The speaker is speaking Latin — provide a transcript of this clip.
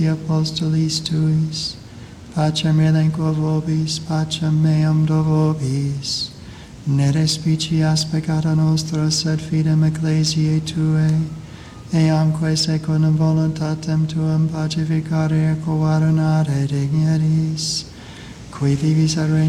apostolis tuis, pacem elenco vobis, pacem meam do vobis. Ne respicias peccata nostra, sed fidem ecclesiae Tuae, eamque secundum voluntatem Tuam pacificare et coordinare digneris, qui vivis et